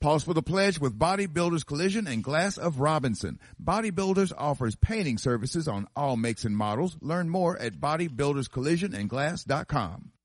Pause for the pledge with Bodybuilders Collision and Glass of Robinson. Bodybuilders offers painting services on all makes and models. Learn more at bodybuilderscollisionandglass.com.